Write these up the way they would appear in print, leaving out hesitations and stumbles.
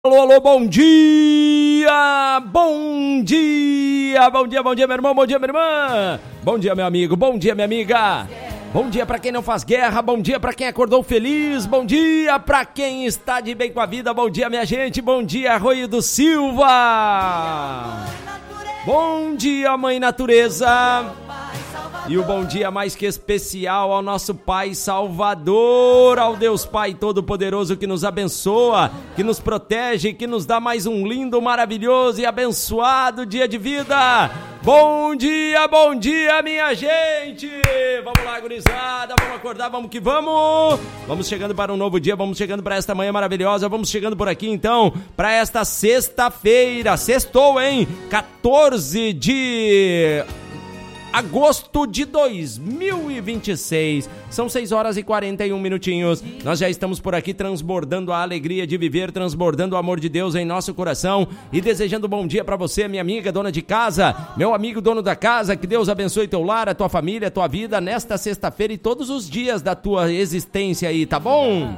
Alô, alô, bom dia! Bom dia! Bom dia, bom dia, meu irmão, bom dia, minha irmã! Bom dia, meu amigo, bom dia, minha amiga! Bom dia pra quem não faz guerra, bom dia pra quem acordou feliz, bom dia pra quem está de bem com a vida, bom dia, minha gente, bom dia, Arroio do Silva! Bom dia, Mãe Natureza! E o bom dia mais que especial ao nosso Pai Salvador, ao Deus Pai Todo-Poderoso que nos abençoa, que nos protege, que nos dá mais um lindo, maravilhoso e abençoado dia de vida. Bom dia, minha gente! Vamos lá, gurizada, vamos acordar, vamos que vamos! Vamos chegando para um novo dia, vamos chegando para esta manhã maravilhosa, vamos chegando por aqui então, para esta sexta-feira, sextou, hein? 14 de... agosto de 2026, são 6 horas e 41 minutinhos, nós já estamos por aqui transbordando a alegria de viver, transbordando o amor de Deus em nosso coração e desejando bom dia pra você, minha amiga dona de casa, meu amigo dono da casa, que Deus abençoe teu lar, a tua família, a tua vida nesta sexta-feira e todos os dias da tua existência aí, tá bom?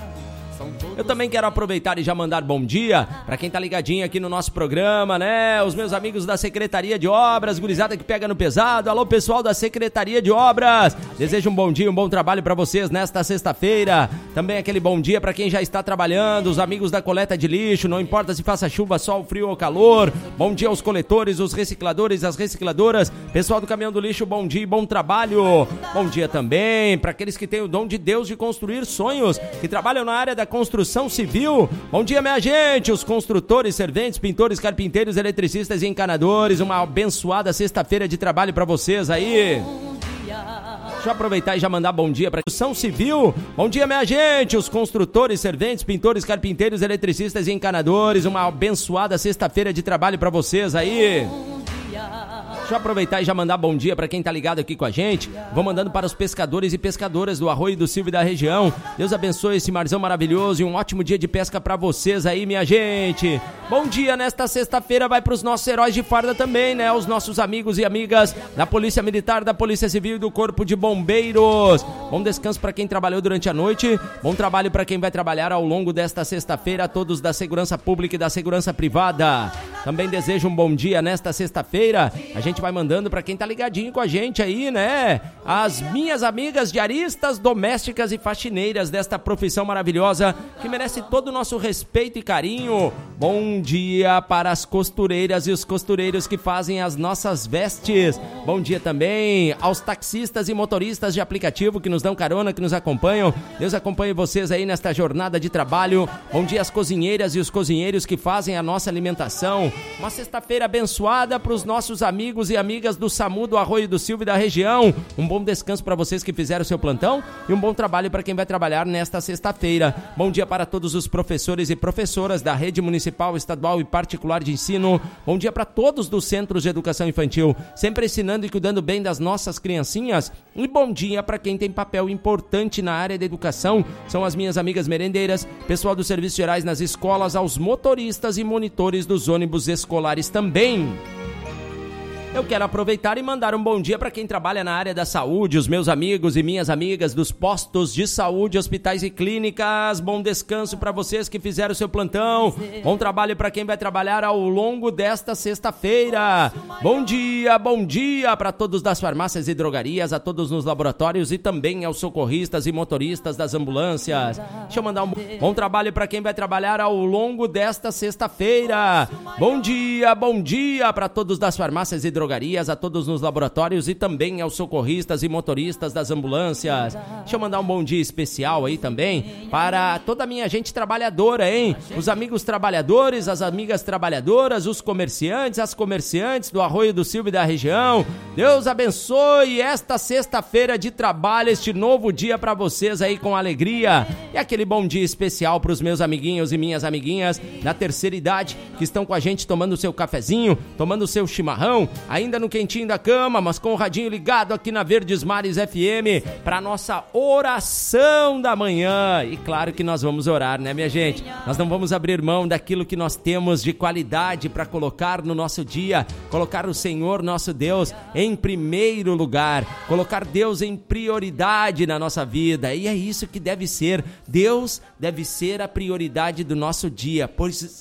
Eu também quero aproveitar e já mandar bom dia pra quem tá ligadinho aqui no nosso programa, né? Os meus amigos da Secretaria de Obras, gurizada que pega no pesado. Alô, pessoal da Secretaria de Obras. Desejo um bom dia, um bom trabalho pra vocês nesta sexta-feira. Também aquele bom dia pra quem já está trabalhando, os amigos da coleta de lixo, não importa se faça chuva, sol, frio ou calor. Bom dia aos coletores, os recicladores, as recicladoras. Pessoal do caminhão do lixo, bom dia e bom trabalho. Bom dia também pra aqueles que têm o dom de Deus de construir sonhos, que trabalham na área da construção civil. Bom dia, minha gente, os construtores, serventes, pintores, carpinteiros, eletricistas e encanadores. Uma abençoada sexta-feira de trabalho pra vocês aí. Deixa eu aproveitar e já mandar bom dia para a construção civil. Bom dia, minha gente, os construtores, serventes, pintores, carpinteiros, eletricistas e encanadores. Uma abençoada sexta-feira de trabalho pra vocês aí. Deixa eu aproveitar e já mandar bom dia pra quem tá ligado aqui com a gente. Vou mandando para os pescadores e pescadoras do Arroio do Silva e da região. Deus abençoe esse marzão maravilhoso e um ótimo dia de pesca pra vocês aí, minha gente. Bom dia nesta sexta-feira vai pros nossos heróis de farda também, né? Os nossos amigos e amigas da Polícia Militar, da Polícia Civil e do Corpo de Bombeiros. Bom descanso pra quem trabalhou durante a noite. Bom trabalho pra quem vai trabalhar ao longo desta sexta-feira. A todos da Segurança Pública e da Segurança Privada. Também desejo um bom dia nesta sexta-feira. A gente vai mandando pra quem tá ligadinho com a gente aí, né? As minhas amigas diaristas, domésticas e faxineiras desta profissão maravilhosa que merece todo o nosso respeito e carinho. Bom dia para as costureiras e os costureiros que fazem as nossas vestes. Bom dia também aos taxistas e motoristas de aplicativo que nos dão carona, que nos acompanham. Deus acompanhe vocês aí nesta jornada de trabalho. Bom dia às cozinheiras e os cozinheiros que fazem a nossa alimentação. Uma sexta-feira abençoada para os nossos amigos e amigas do SAMU, do Arroio do Silva e da região. Um bom descanso para vocês que fizeram o seu plantão e um bom trabalho para quem vai trabalhar nesta sexta-feira. Bom dia para todos os professores e professoras da rede municipal, estadual e particular de ensino. Bom dia para todos dos centros de educação infantil, sempre ensinando e cuidando bem das nossas criancinhas. E bom dia para quem tem papel importante na área da educação. São as minhas amigas merendeiras, pessoal dos serviços gerais nas escolas, aos motoristas e monitores dos ônibus escolares também. Eu quero aproveitar e mandar um bom dia para quem trabalha na área da saúde, os meus amigos e minhas amigas dos postos de saúde, hospitais e clínicas. Bom descanso para vocês que fizeram o seu plantão. Bom trabalho para quem vai trabalhar ao longo desta sexta-feira. Bom dia para todos das farmácias e drogarias, a todos nos laboratórios e também aos socorristas e motoristas das ambulâncias. Deixa eu mandar um bom trabalho para quem vai trabalhar ao longo desta sexta-feira. Bom dia para todos das farmácias e drogarias, a todos nos laboratórios e também aos socorristas e motoristas das ambulâncias. Deixa eu mandar um bom dia especial aí também para toda a minha gente trabalhadora, hein? Os amigos trabalhadores, as amigas trabalhadoras, os comerciantes, as comerciantes do Arroio do Silva e da região. Deus abençoe esta sexta-feira de trabalho, este novo dia para vocês aí com alegria. E aquele bom dia especial para os meus amiguinhos e minhas amiguinhas da terceira idade que estão com a gente tomando o seu cafezinho, tomando o seu chimarrão, ainda no quentinho da cama, mas com o radinho ligado aqui na Verdes Mares FM para nossa oração da manhã. E claro que nós vamos orar, né, minha gente? Nós não vamos abrir mão daquilo que nós temos de qualidade para colocar no nosso dia, colocar o Senhor, nosso Deus, em primeiro lugar, colocar Deus em prioridade na nossa vida. E é isso que deve ser. Deus deve ser a prioridade do nosso dia, pois